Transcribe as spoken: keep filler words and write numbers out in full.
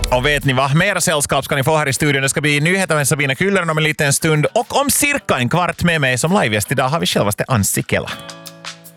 Och vet ni vad? Mera sällskap ska ni få här i studion. Det ska bli nyheter med Sabina Kyllönen om en liten stund. Och om cirka en kvart med mig som livegäst idag har vi självaste Anssi Kela.